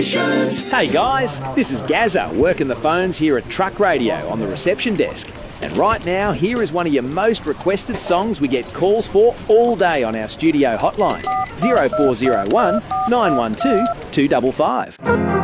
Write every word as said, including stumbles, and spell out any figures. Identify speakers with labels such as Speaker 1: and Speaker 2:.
Speaker 1: Sessions.
Speaker 2: Hey guys, this is Gazza working the phones here at Truck Radio on the reception desk. And right now, here is one of your most requested songs we get calls for all day on our studio hotline. zero four zero one, nine one two, two five five.